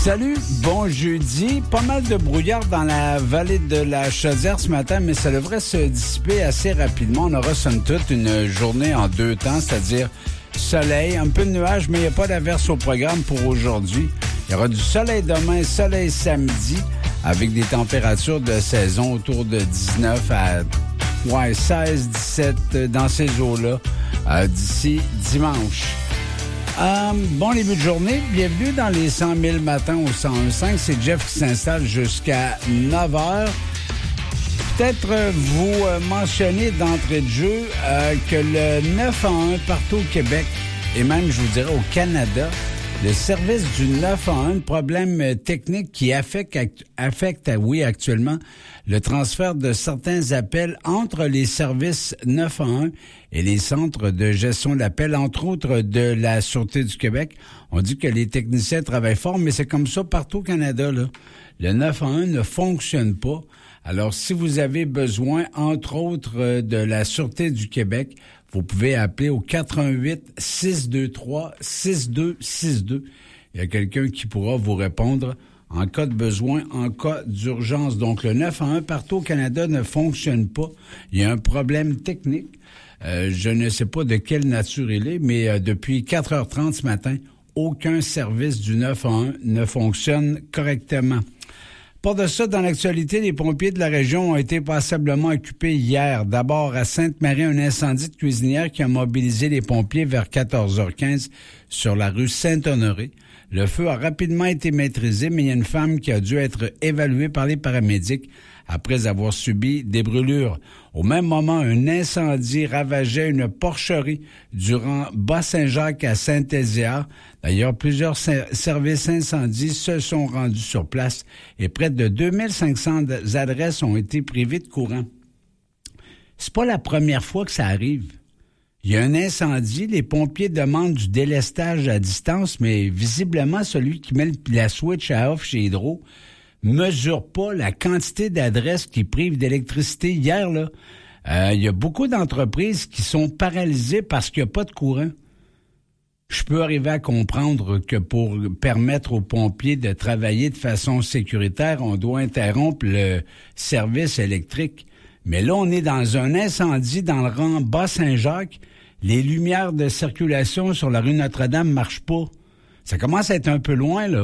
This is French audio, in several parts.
Salut, bon jeudi. Pas mal de brouillard dans la vallée de la Chaudière ce matin, mais ça devrait se dissiper assez rapidement. On aura somme toute une journée en deux temps, c'est-à-dire soleil, un peu de nuages, mais il n'y a pas d'averse au programme pour aujourd'hui. Il y aura du soleil demain, soleil samedi, avec des températures de saison autour de 19 à 16, 17 dans ces eaux-là d'ici dimanche. Bon début de journée. Bienvenue dans les 100 000 matins au 101.5. C'est Jeff qui s'installe jusqu'à 9 h. Peut-être vous mentionnez d'entrée de jeu que le 911 partout au Québec et même, je vous dirais, au Canada, le service du 911, problème technique qui affecte actuellement le transfert de certains appels entre les services 911 et les centres de gestion d'appels, entre autres de la Sûreté du Québec. On dit que les techniciens travaillent fort, mais c'est comme ça partout au Canada, là. Le 911 ne fonctionne pas. Alors, si vous avez besoin, entre autres, de la Sûreté du Québec, vous pouvez appeler au 418-623-6262. Il y a quelqu'un qui pourra vous répondre en cas de besoin, en cas d'urgence. Donc, le 911 partout au Canada ne fonctionne pas. Il y a un problème technique. Je ne sais pas de quelle nature il est, mais depuis 4h30 ce matin, aucun service du 911 ne fonctionne correctement. Pas de ça, dans l'actualité, les pompiers de la région ont été passablement occupés hier. D'abord, à Sainte-Marie, un incendie de cuisinière qui a mobilisé les pompiers vers 14h15 sur la rue Saint-Honoré. Le feu a rapidement été maîtrisé, mais il y a une femme qui a dû être évaluée par les paramédics après avoir subi des brûlures. Au même moment, un incendie ravageait une porcherie du rang Bas-Saint-Jacques à Saint-Héziard. D'ailleurs, plusieurs services incendies se sont rendus sur place et près de 2500 adresses ont été privées de courant. C'est pas la première fois que ça arrive. Il y a un incendie, les pompiers demandent du délestage à distance, mais visiblement, celui qui met la switch à off chez Hydro mesure pas la quantité d'adresses qui privent d'électricité. Hier, là, il y a beaucoup d'entreprises qui sont paralysées parce qu'il n'y a pas de courant. Je peux arriver à comprendre que pour permettre aux pompiers de travailler de façon sécuritaire, on doit interrompre le service électrique. Mais là, on est dans un incendie dans le rang Bas-Saint-Jacques. Les lumières de circulation sur la rue Notre-Dame ne marchent pas. Ça commence à être un peu loin, là.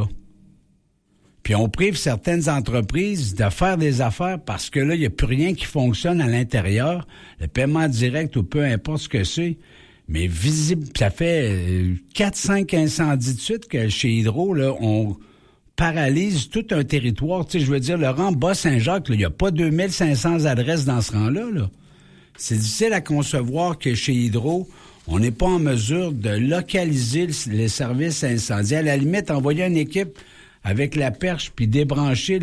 Puis on prive certaines entreprises de faire des affaires parce que là, il n'y a plus rien qui fonctionne à l'intérieur. Le paiement direct ou peu importe ce que c'est. Mais visible, ça fait 4-5 incendies de suite que chez Hydro, là, on paralyse tout un territoire. Tu sais, je veux dire, le rang Bas-Saint-Jacques, il n'y a pas 2500 adresses dans ce rang-là, là. C'est difficile à concevoir que chez Hydro, on n'est pas en mesure de localiser les services incendies. À la limite, envoyer une équipe avec la perche puis débrancher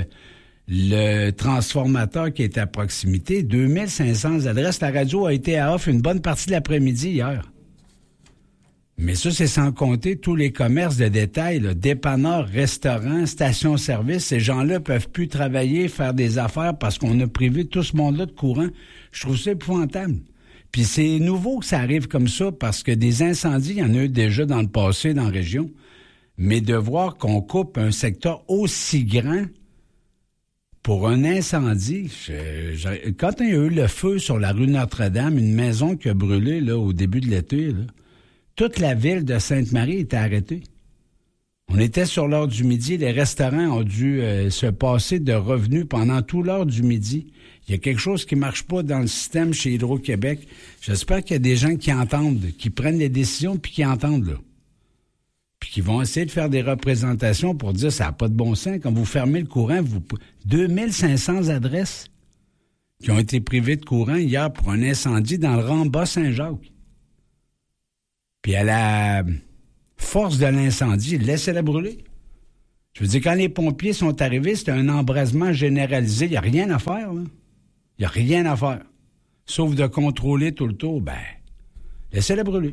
le transformateur qui est à proximité. 2500 adresses. La radio a été à off une bonne partie de l'après-midi hier. Mais ça, c'est sans compter tous les commerces de détail, là, dépanneurs, restaurants, stations-service. Ces gens-là peuvent plus travailler, faire des affaires parce qu'on a privé tout ce monde-là de courant. Je trouve ça épouvantable. Puis c'est nouveau que ça arrive comme ça parce que des incendies, il y en a eu déjà dans le passé dans la région. Mais de voir qu'on coupe un secteur aussi grand pour un incendie, quand il y a eu le feu sur la rue Notre-Dame, une maison qui a brûlé là, au début de l'été, là, toute la ville de Sainte-Marie était arrêtée. On était sur l'heure du midi, les restaurants ont dû se passer de revenus pendant toute l'heure du midi. Il y a quelque chose qui marche pas dans le système chez Hydro-Québec. J'espère qu'il y a des gens qui entendent, qui prennent les décisions puis qui entendent, là. Puis qui vont essayer de faire des représentations pour dire ça n'a pas de bon sens. Quand vous fermez le courant, 2500 adresses qui ont été privées de courant hier pour un incendie dans le rang Bas-Saint-Jacques. Puis à la force de l'incendie, laissez-la brûler. Je veux dire, quand les pompiers sont arrivés, c'était un embrasement généralisé. Il n'y a rien à faire, là. Il n'y a rien à faire. Sauf de contrôler tout le tour. Laissez-la brûler.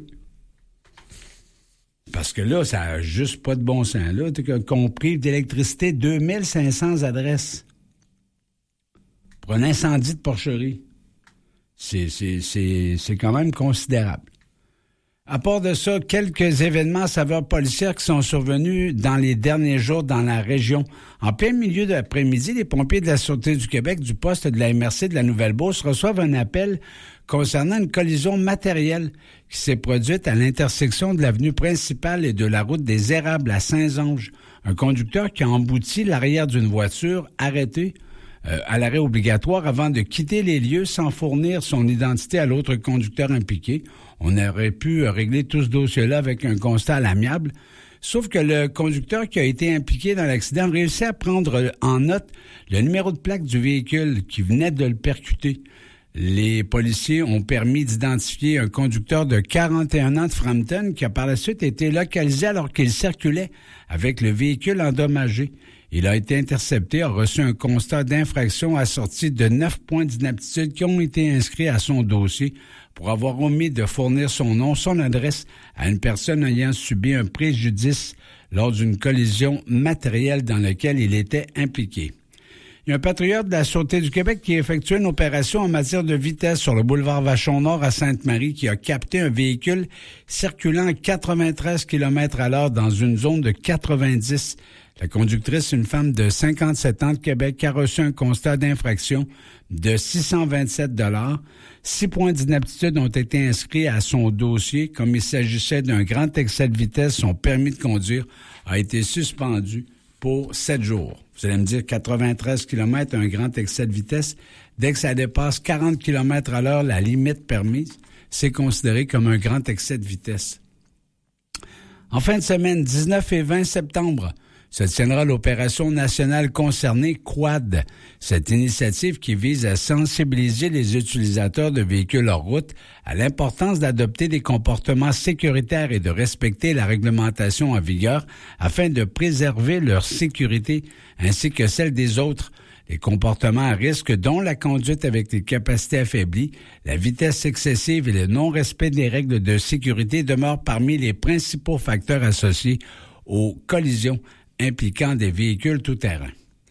Parce que là, ça n'a juste pas de bon sens. Là, qu'on prive d'électricité 2500 adresses pour un incendie de porcherie. C'est quand même considérable. À part de ça, quelques événements à saveur policière qui sont survenus dans les derniers jours dans la région. En plein milieu de l'après-midi, les pompiers de la Sûreté du Québec du poste de la MRC de la Nouvelle-Beauce reçoivent un appel concernant une collision matérielle qui s'est produite à l'intersection de l'avenue principale et de la route des Érables à Saint-Onge. Un conducteur qui a embouti l'arrière d'une voiture arrêtée à l'arrêt obligatoire avant de quitter les lieux sans fournir son identité à l'autre conducteur impliqué. On aurait pu régler tout ce dossier-là avec un constat à l'amiable, sauf que le conducteur qui a été impliqué dans l'accident réussit à prendre en note le numéro de plaque du véhicule qui venait de le percuter. Les policiers ont permis d'identifier un conducteur de 41 ans de Frampton qui a par la suite été localisé alors qu'il circulait avec le véhicule endommagé. Il a été intercepté, a reçu un constat d'infraction assorti de 9 points d'inaptitude qui ont été inscrits à son dossier pour avoir omis de fournir son nom, son adresse à une personne ayant subi un préjudice lors d'une collision matérielle dans laquelle il était impliqué. Il y a un patriote de la Sûreté du Québec qui a effectué une opération en matière de vitesse sur le boulevard Vachon-Nord à Sainte-Marie qui a capté un véhicule circulant à 93 km/h dans une zone de 90. La conductrice, une femme de 57 ans de Québec, a reçu un constat d'infraction de 627 $. 6 points d'inaptitude ont été inscrits à son dossier. Comme il s'agissait d'un grand excès de vitesse, son permis de conduire a été suspendu pour 7 jours. Vous allez me dire 93 km, un grand excès de vitesse. Dès que ça dépasse 40 km/h, la limite permise, c'est considéré comme un grand excès de vitesse. En fin de semaine, 19 et 20 septembre, se tiendra l'opération nationale concernée Quad. Cette initiative qui vise à sensibiliser les utilisateurs de véhicules hors route à l'importance d'adopter des comportements sécuritaires et de respecter la réglementation en vigueur afin de préserver leur sécurité ainsi que celle des autres. Les comportements à risque, dont la conduite avec des capacités affaiblies, la vitesse excessive et le non-respect des règles de sécurité demeurent parmi les principaux facteurs associés aux collisions impliquant des véhicules tout-terrain.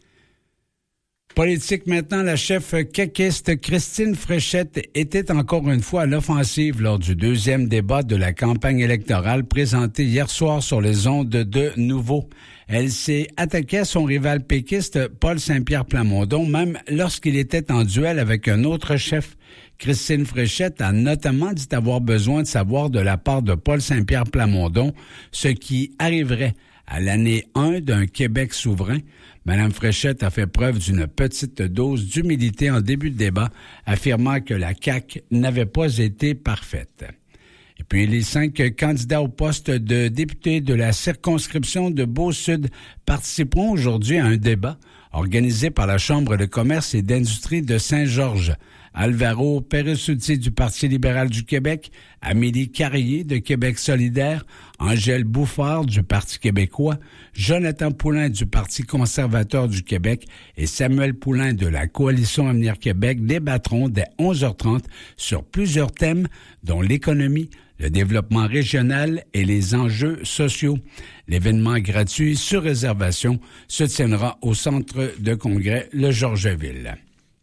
Politique maintenant, la chef caquiste Christine Fréchette était encore une fois à l'offensive lors du deuxième débat de la campagne électorale présenté hier soir sur les ondes de Nouveau. Elle s'est attaquée à son rival péquiste Paul Saint-Pierre Plamondon, même lorsqu'il était en duel avec un autre chef. Christine Fréchette a notamment dit avoir besoin de savoir de la part de Paul Saint-Pierre Plamondon ce qui arriverait à l'année 1 d'un Québec souverain. Mme Fréchette a fait preuve d'une petite dose d'humilité en début de débat, affirmant que la CAQ n'avait pas été parfaite. Et puis, les 5 candidats au poste de député de la circonscription de Beau-Sud participeront aujourd'hui à un débat organisé par la Chambre de commerce et d'industrie de Saint-Georges. Alvaro Pérez-Souti du Parti libéral du Québec, Amélie Carrier de Québec solidaire, Angèle Bouffard du Parti québécois, Jonathan Poulain du Parti conservateur du Québec et Samuel Poulain de la Coalition Avenir Québec débattront dès 11h30 sur plusieurs thèmes, dont l'économie, le développement régional et les enjeux sociaux. L'événement gratuit sur réservation se tiendra au centre de congrès Le Georgeville.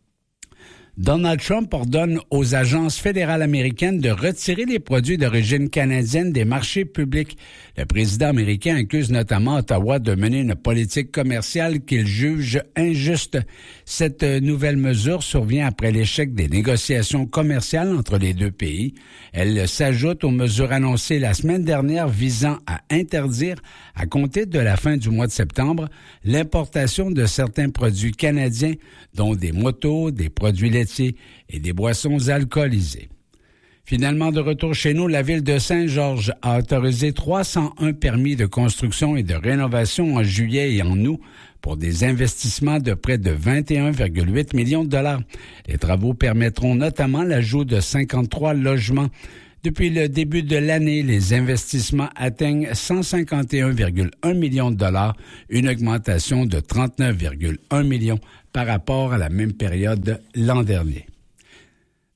Donald Trump ordonne aux agences fédérales américaines de retirer les produits d'origine canadienne des marchés publics. Le président américain accuse notamment Ottawa de mener une politique commerciale qu'il juge injuste. Cette nouvelle mesure survient après l'échec des négociations commerciales entre les deux pays. Elle s'ajoute aux mesures annoncées la semaine dernière visant à interdire, à compter de la fin du mois de septembre, l'importation de certains produits canadiens, dont des motos, des produits laitiers et des boissons alcoolisées. Finalement, de retour chez nous, la ville de Saint-Georges a autorisé 301 permis de construction et de rénovation en juillet et en août pour des investissements de près de 21,8 millions de dollars. Les travaux permettront notamment l'ajout de 53 logements. Depuis le début de l'année, les investissements atteignent 151,1 millions de dollars, une augmentation de 39,1 millions par rapport à la même période l'an dernier.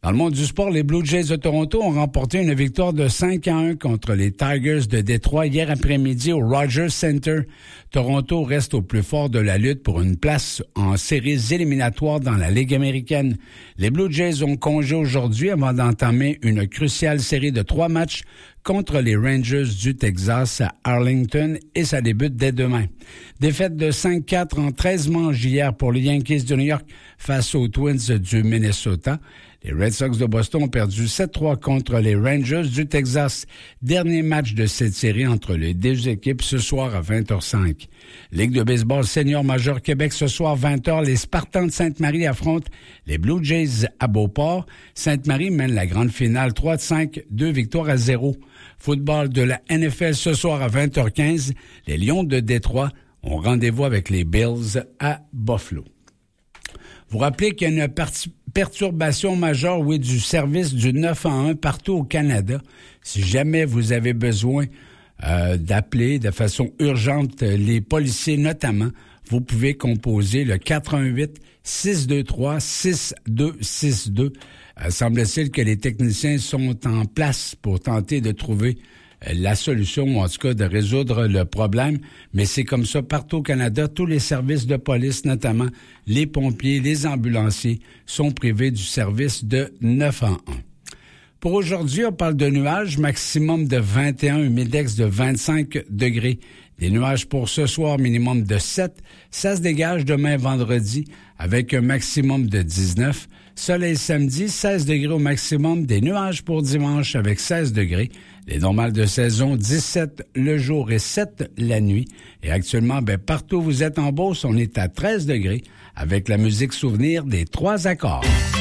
Dans le monde du sport, les Blue Jays de Toronto ont remporté une victoire de 5-1 contre les Tigers de Détroit hier après-midi au Rogers Center. Toronto reste au plus fort de la lutte pour une place en séries éliminatoires dans la Ligue américaine. Les Blue Jays ont congé aujourd'hui avant d'entamer une cruciale série de 3 matchs contre les Rangers du Texas à Arlington et ça débute dès demain. Défaite de 5-4 en 13 manches hier pour les Yankees de New York face aux Twins du Minnesota. Les Red Sox de Boston ont perdu 7-3 contre les Rangers du Texas. Dernier match de cette série entre les deux équipes ce soir à 20h05. Ligue de baseball senior majeur Québec ce soir 20h. Les Spartans de Sainte-Marie affrontent les Blue Jays à Beauport. Sainte-Marie mène la grande finale 3-5, 2 victoires à 0. Football de la NFL ce soir à 20h15. Les Lions de Détroit ont rendez-vous avec les Bills à Buffalo. Vous rappelez qu'il y a une perturbation majeure, du service du 911 partout au Canada. Si jamais vous avez besoin d'appeler de façon urgente les policiers notamment, vous pouvez composer le 418-623-6262. Semble-t-il que les techniciens sont en place pour tenter de trouver la solution, ou en tout cas de résoudre le problème. Mais c'est comme ça partout au Canada. Tous les services de police, notamment les pompiers, les ambulanciers, sont privés du service de 911. Pour aujourd'hui, on parle de nuages, maximum de 21, humidex de 25 degrés. Des nuages pour ce soir, minimum de 7. Ça se dégage demain vendredi avec un maximum de 19. Soleil samedi, 16 degrés au maximum. Des nuages pour dimanche avec 16 degrés. Les normales de saison, 17 le jour et 7 la nuit. Et actuellement, partout où vous êtes en Beauce, on est à 13 degrés avec la musique souvenir des 3 accords.